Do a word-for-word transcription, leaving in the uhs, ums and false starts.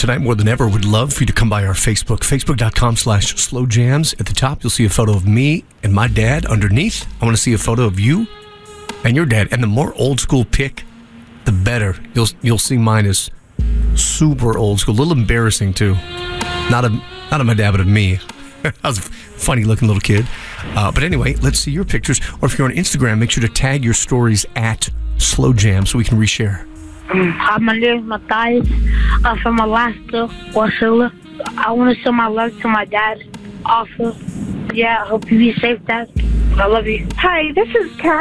tonight more than ever, would love for you to come by our Facebook, facebook.com slash slow jams. At the top, you'll see a photo of me and my dad. Underneath, I want to see a photo of you and your dad. And the more old school pic, the better. You'll you'll see mine is super old school, a little embarrassing too. Not of not of my dad, but of me. I was a funny looking little kid. Uh, but anyway, let's see your pictures. Or if you're on Instagram, make sure to tag your stories at Slow Jam so we can reshare. Um, hi, my name is Matthias. I'm from Alaska, Wasilla. I want to send my love to my dad. Also, yeah, I hope you be safe, Dad. I love you. Hi, this is Karen.